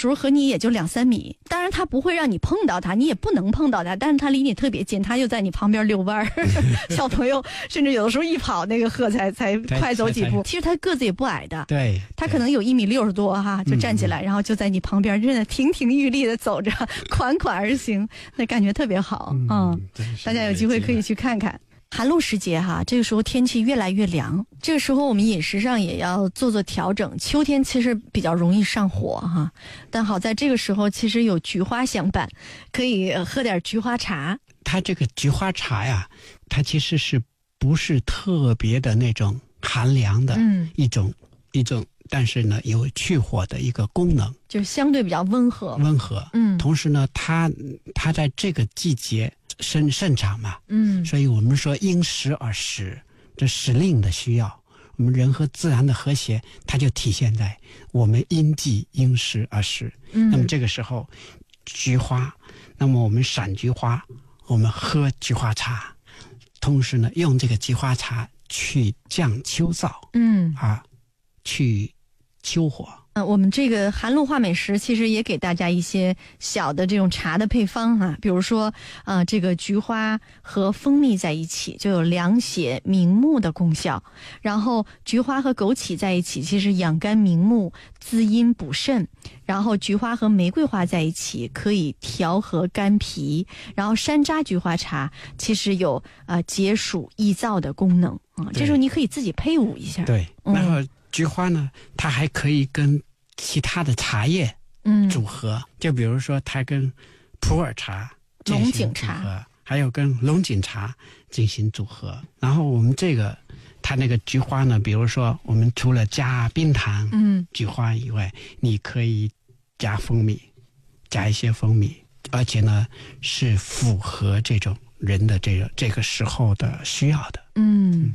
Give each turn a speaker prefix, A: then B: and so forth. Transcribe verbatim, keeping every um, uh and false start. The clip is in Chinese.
A: 时候和你也就两三米，当然它不会让你碰到它，你也不能碰到它，但是它离你特别近，它就在你旁边遛弯儿。小朋友甚至有的时候一跑，那个鹤才才快走几步。其实它个子也不矮的，
B: 对，
A: 它可能有一米六十多哈，就站起来，嗯、然后就在你旁边，真的亭亭玉立的走着，款款而行，那感觉特别好。嗯，嗯大家有机会可以去看看。寒露时节哈，这个时候天气越来越凉，这个时候我们饮食上也要做做调整。秋天其实比较容易上火哈，但好在这个时候其实有菊花相伴，可以喝点菊花茶。
B: 它这个菊花茶呀，它其实是不是特别的那种寒凉的一种、嗯、一种，但是呢有去火的一个功能，
A: 就是相对比较温和
B: 温和。嗯，同时呢，它它在这个季节盛盛产嘛，嗯，所以我们说因时而食，这时令的需要，我们人和自然的和谐，它就体现在我们因季因时而食。嗯，那么这个时候，菊花，那么我们赏菊花，我们喝菊花茶，同时呢，用这个菊花茶去降秋燥，嗯啊，去秋火。
A: 呃，我们这个寒露话美食其实也给大家一些小的这种茶的配方啊，比如说，呃，这个菊花和蜂蜜在一起就有凉血明目的功效，然后菊花和枸杞在一起，其实养肝明目、滋阴补肾，然后菊花和玫瑰花在一起可以调和肝脾，然后山楂菊花茶其实有呃解暑益燥的功能啊，这时候你可以自己配伍一下。
B: 对，嗯、然后。菊花呢，它还可以跟其他的茶叶组合，嗯、就比如说它跟普洱茶、
A: 龙井茶，
B: 还有跟龙井茶进行组合。然后我们这个，它那个菊花呢，比如说我们除了加冰糖、嗯，菊花以外，你可以加蜂蜜，加一些蜂蜜，而且呢是符合这种人的这个这个时候的需要的。嗯。